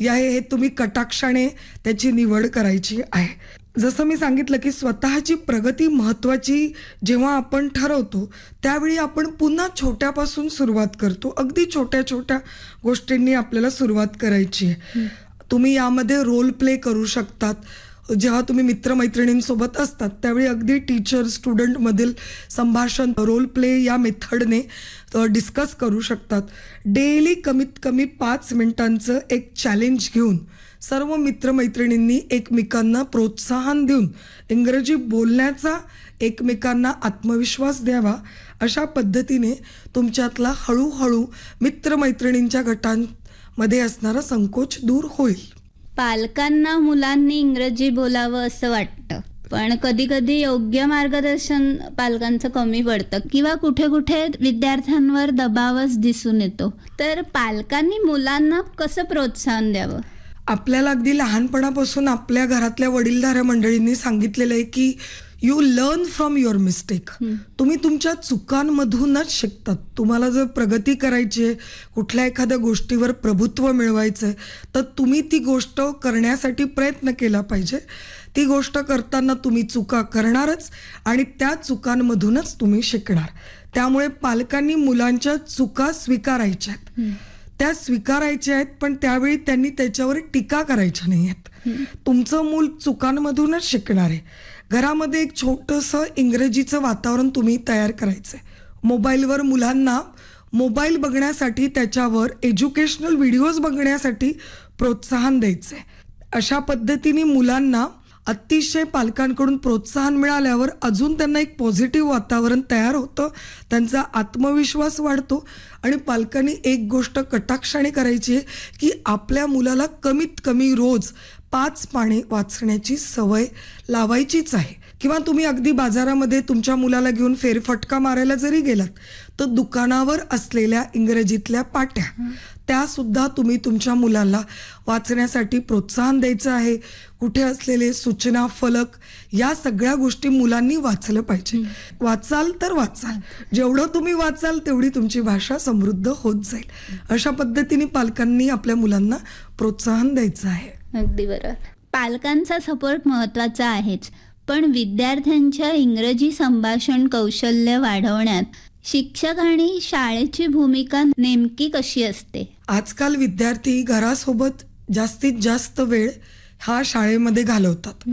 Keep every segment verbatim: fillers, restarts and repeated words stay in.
या हे तुम्ही कटाक्षाने त्याची निवड करायची आहे. जसं मी सांगितलं की स्वतःची प्रगती महत्त्वाची जेव्हा आपण ठरवतो त्यावेळी आपण पुन्हा छोट्यापासून सुरुवात करतो. अगदी छोट्या छोट्या गोष्टींनी आपल्याला सुरुवात करायची आहे. तुम्ही यामध्ये रोल प्ले करू शकतात. जेव्हा तुम्ही मित्रमैत्रिणींसोबत असतात त्यावेळी अगदी टीचर स्टुडंटमधील संभाषण रोल प्ले या मेथडने डिस्कस करू शकतात. डेली कमीत कमी पाच मिनिटांचं एक चॅलेंज घेऊन सर्व मित्रमैत्रिणींनी एकमेकांना प्रोत्साहन देऊन इंग्रजी बोलण्याचा एकमेकांना आत्मविश्वास द्यावा. अशा पद्धतीने तुमच्यातला हळूहळू मित्रमैत्रिणींच्या गटांमध्ये असणारा संकोच दूर होईल. पालकांना मुलांनी इंग्रजी बोलावं असं वाटतं, पण कधी कधी योग्य मार्गदर्शन पालकांचं कमी पडतं किंवा कुठे कुठे विद्यार्थ्यांवर दबावच दिसून येतो. तर पालकांनी मुलांना कसं प्रोत्साहन द्यावं? आपल्याला अगदी लहानपणापासून आपल्या घरातल्या वडीलधाऱ्या मंडळींनी सांगितलेलं आहे की you learn from your mistake. तुम्ही तुमच्या चुकांमधूनच शिकतात. तुम्हाला जर प्रगती करायची आहे, कुठल्या एखाद्या गोष्टीवर प्रभुत्व मिळवायचं आहे, तर तुम्ही ती गोष्ट करण्यासाठी प्रयत्न केला पाहिजे. ती गोष्ट करताना तुम्ही चुका करणारच आणि त्या चुकांमधूनच तुम्ही शिकणार. त्यामुळे पालकांनी मुलांच्या चुका स्वीकारायच्या आहेत, त्या स्वीकारायच्या आहेत, पण त्यावेळी त्यांनी त्याच्यावर टीका करायच्या नाही आहेत. तुमचं मूल चुकांमधूनच शिकणार आहे. घरामध्ये एक छोटंसं इंग्रजीचं वातावरण तुम्ही तयार करायचं आहे. मोबाईलवर मुलांना मोबाईल बघण्यासाठी, त्याच्यावर एज्युकेशनल व्हिडिओज बघण्यासाठी प्रोत्साहन द्यायचं आहे. अशा पद्धतीने मुलांना अतिशय पालकांकडून प्रोत्साहन मिळाल्यावर अजून त्यांना एक पॉझिटिव्ह वातावरण तयार होतं, त्यांचा आत्मविश्वास वाढतो आणि पालकांनी एक गोष्ट कटाक्षाने करायची आहे की आपल्या मुलाला कमीत कमी रोज पाच पाने वाचण्याची सवय लावायचीच आहे. किंवा तुम्ही अगदी बाजारामध्ये तुमच्या मुलाला घेऊन फेरफटका मारायला जरी गेलात तर दुकानावर असलेल्या इंग्रजीतल्या पाट्या त्या सुद्धा तुम्ही तुमच्या मुलाला वाचण्यासाठी प्रोत्साहन द्यायचं आहे. कुठे असलेले सूचना फलक या सगळ्या गोष्टी मुलांनी वाचलं पाहिजे. वाचाल तर वाचाल, जेवढं तुम्ही वाचाल तेवढी तुमची भाषा समृद्ध होत जाईल. अशा पद्धतीने पालकांनी आपल्या मुलांना प्रोत्साहन द्यायचं आहे. अगदी बरोबर. पालकांचा सपोर्ट महत्त्वाचा आहेच, पण विद्यार्थ्यांच्या इंग्रजी संभाषण कौशल्य वाढवण्यात शिक्षक आणि शाळेची भूमिका नेमकी कशी असते? आजकाल विद्यार्थी घरासोबत जास्तीत जास्त वेळ हा शाळेमध्ये घालवतात.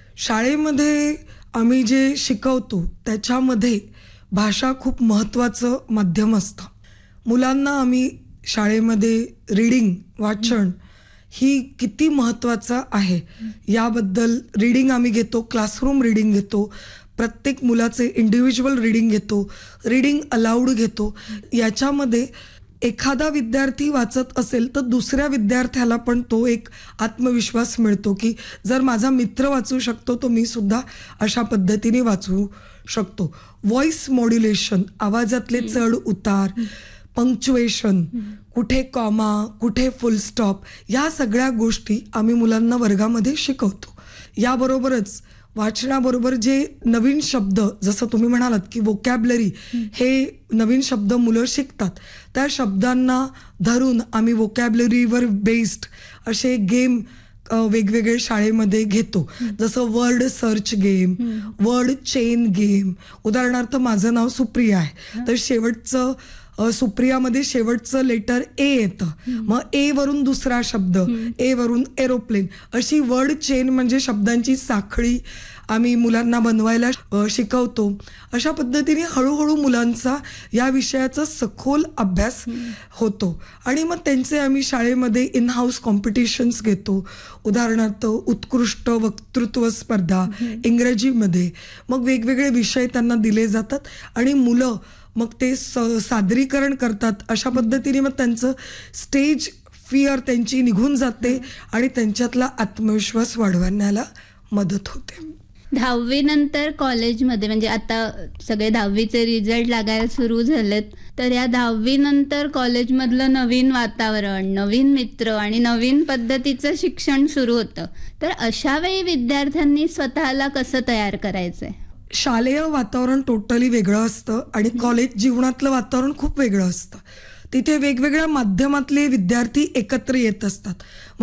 शाळेमध्ये आम्ही जे शिकवतो त्याच्यामध्ये भाषा खूप महत्त्वाचं माध्यम असतं. मुलांना आम्ही शाळेमध्ये रीडिंग, वाचन ही किती महत्त्वाचं आहे याबद्दल रीडिंग आम्ही घेतो, क्लासरूम रीडिंग घेतो, प्रत्येक मुलाचे इंडिव्हिज्युअल रीडिंग घेतो, रीडिंग अलाउड घेतो. याच्यामध्ये एखादा विद्यार्थी वाचत असेल तर दुसऱ्या विद्यार्थ्याला पण तो एक आत्मविश्वास मिळतो की जर माझा मित्र वाचू शकतो तर मी सुद्धा अशा पद्धतीने वाचू शकतो. व्हॉइस मॉड्युलेशन, आवाजातले चढ उतार, पंक्च्युएशन, कुठे कॉमा, कुठे फुल स्टॉप, या सगळ्या गोष्टी आम्ही मुलांना वर्गामध्ये शिकवतो. याबरोबरच वाचनाबरोबर जे नवीन शब्द, जसं तुम्ही म्हणालात की वोकॅबलरी, हे नवीन शब्द मुलं शिकतात, त्या शब्दांना धरून आम्ही वोकॅबलरीवर बेस्ड असे गेम वेगवेगळे शाळेमध्ये घेतो. जसं word search game, word chain game. उदाहरणार्थ माझं नाव सुप्रिया आहे तर शेवटचं सुप्रियामध्ये शेवटचं लेटर ए येतं, मग ए वरून दुसरा शब्द, ए वरून एरोप्लेन, अशी वर्ड चेन म्हणजे शब्दांची साखळी आम्ही मुलांना बनवायला शिकवतो. अशा पद्धतीने हळूहळू मुलांचा या विषयाचा सखोल अभ्यास होतो आणि मग त्यांचे आम्ही शाळेमध्ये इन हाऊस कॉम्पिटिशन्स घेतो. उदाहरणार्थ उत्कृष्ट वक्तृत्व स्पर्धा इंग्रजीमध्ये, मग वेगवेगळे विषय त्यांना दिले जातात आणि मुलं मग ते स सादरीकरण करतात. अशा पद्धतीने मग त्यांचं स्टेज फिअर त्यांची निघून जाते आणि त्यांच्यातला आत्मविश्वास वाढवण्याला मदत होते. दहावी नंतर कॉलेजमध्ये, म्हणजे आता सगळे दहावीचे रिझल्ट लागायला सुरू झालेत, तर या दहावी नंतर कॉलेजमधलं नवीन वातावरण, नवीन मित्र आणि नवीन पद्धतीचं शिक्षण सुरू होतं. तर अशा वेळी विद्यार्थ्यांनी स्वतःला कसं तयार करायचंय? शालेय वातावरण टोटली वेगळं असतं आणि कॉलेज जीवनातलं वातावरण खूप वेगळं असतं. तिथे वेगवेगळ्या माध्यमातले विद्यार्थी एकत्र येत असतात.